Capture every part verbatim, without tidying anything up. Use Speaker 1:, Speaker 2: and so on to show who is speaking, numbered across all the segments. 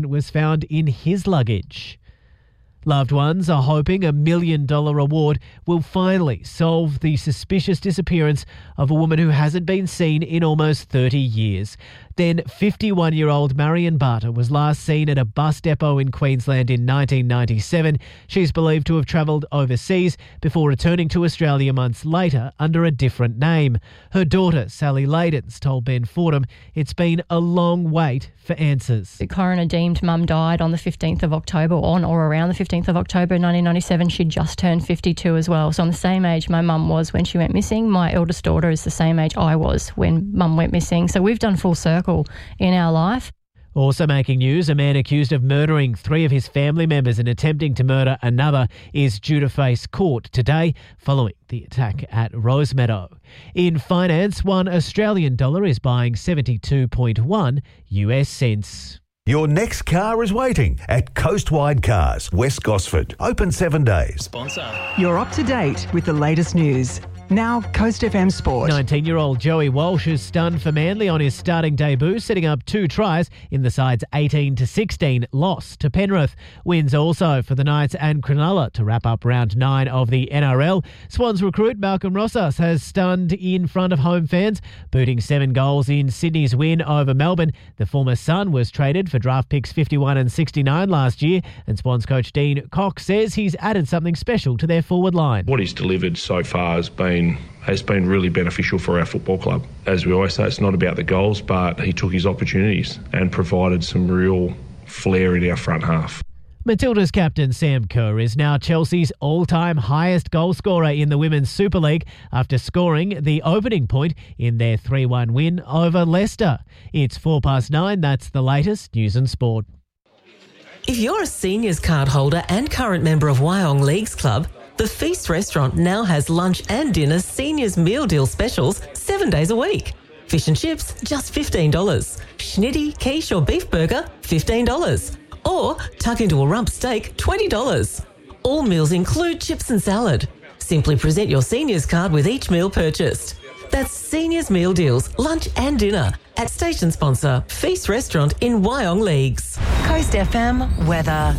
Speaker 1: was found in his luggage. Loved ones are hoping a million dollar reward will finally solve the suspicious disappearance of a woman who hasn't been seen in almost thirty years. Then fifty-one-year-old Marion Barter was last seen at a bus depot in Queensland in nineteen ninety-seven. She's believed to have travelled overseas before returning to Australia months later under a different name. Her daughter, Sally Ladens, told Ben Fordham it's been a long wait for answers.
Speaker 2: The coroner deemed Mum died on the fifteenth of October, on or around the fifteenth of October nineteen ninety-seven. She'd just turned fifty-two as well. So on the same age my mum was when she went missing. My eldest daughter is the same age I was when Mum went missing. So we've done full circle in our life.
Speaker 1: Also making news, a man accused of murdering three of his family members and attempting to murder another is due to face court today following the attack at Rosemeadow. In finance, one Australian dollar is buying seventy-two point one U S cents.
Speaker 3: Your next car is waiting at Coastwide Cars, West Gosford. Open seven days.
Speaker 4: Sponsor.
Speaker 5: You're up to date with the latest news. Now, Coast F M Sport.
Speaker 1: nineteen-year-old Joey Walsh is stunned for Manly on his starting debut, setting up two tries in the side's eighteen to sixteen loss to Penrith. Wins also for the Knights and Cronulla to wrap up round nine of the N R L. Swans recruit Malcolm Rossas has stunned in front of home fans, booting seven goals in Sydney's win over Melbourne. The former Sun was traded for draft picks fifty-one and sixty-nine last year, and Swans coach Dean Cox says he's added something special to their forward line.
Speaker 6: What he's delivered so far has been has been really beneficial for our football club. As we always say, it's not about the goals, but he took his opportunities and provided some real flair in our front half.
Speaker 1: Matilda's captain Sam Kerr is now Chelsea's all-time highest goal scorer in the Women's Super League after scoring the opening point in their three one win over Leicester. It's four past nine. That's the latest news and sport.
Speaker 7: If you're a seniors card holder and current member of Wyong Leagues Club, the Feast Restaurant now has lunch and dinner seniors meal deal specials seven days a week. Fish and chips, just fifteen dollars. Schnitty, quiche or beef burger, fifteen dollars. Or tuck into a rump steak, twenty dollars. All meals include chips and salad. Simply present your seniors card with each meal purchased. That's seniors meal deals, lunch and dinner at station sponsor Feast Restaurant in Wyong Leagues.
Speaker 5: Coast F M weather.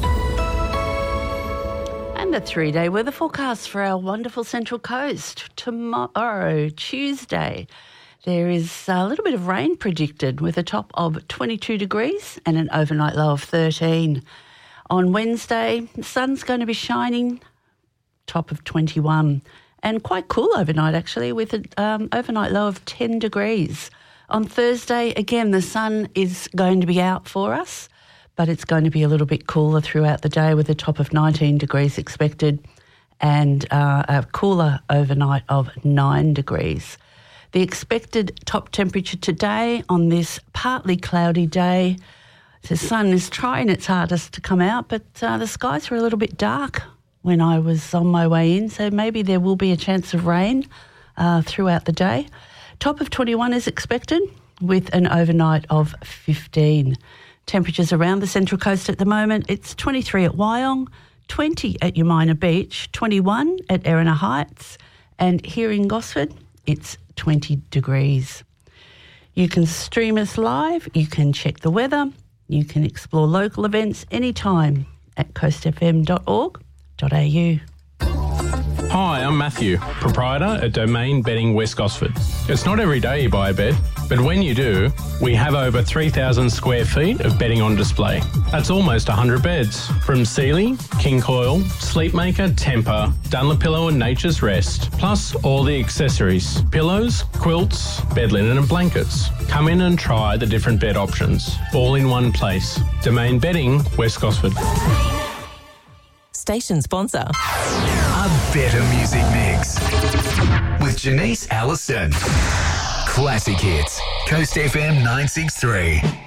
Speaker 8: And a three-day weather forecast for our wonderful Central Coast. Tomorrow, Tuesday, there is a little bit of rain predicted with a top of twenty-two degrees and an overnight low of thirteen. On Wednesday, the sun's going to be shining, top of twenty-one, and quite cool overnight actually with an um, overnight low of ten degrees. On Thursday, again, the sun is going to be out for us, but it's going to be a little bit cooler throughout the day with a top of nineteen degrees expected and uh, a cooler overnight of nine degrees. The expected top temperature today on this partly cloudy day, the sun is trying its hardest to come out, but uh, the skies were a little bit dark when I was on my way in, so maybe there will be a chance of rain uh, throughout the day. Top of twenty-one is expected with an overnight of fifteen. Temperatures around the Central Coast at the moment, it's twenty-three at Wyong, twenty at Umina Beach, twenty-one at Erina Heights, and here in Gosford, it's twenty degrees. You can stream us live, you can check the weather, you can explore local events anytime at coast f m dot org dot a u.
Speaker 4: Hi, I'm Matthew, proprietor at Domain Bedding West Gosford. It's not every day you buy a bed, but when you do, we have over three thousand square feet of bedding on display. That's almost one hundred beds, from Sealy, King Coil, Sleepmaker, Tempur, Dunlopillow and Nature's Rest, plus all the accessories, pillows, quilts, bed linen and blankets. Come in and try the different bed options, all in one place. Domain Bedding West Gosford.
Speaker 7: Station sponsor.
Speaker 3: A better music mix with Janice Allison. Classic hits. Coast F M nine six three.